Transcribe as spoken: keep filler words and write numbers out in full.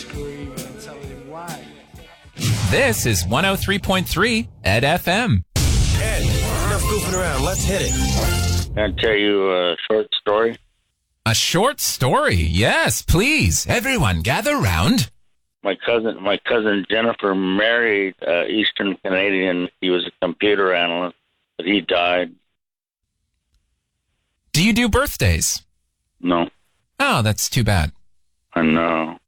screaming and telling him why. This is one oh three point three Ed F M. Ed, enough goofing around. Let's hit it. Can I tell you a short story? A short story. Yes, please. Everyone, gather round. My cousin, my cousin Jennifer married uh, Eastern Canadian. He was a computer analyst, but he died. Do you do birthdays? No. Oh, that's too bad. I know.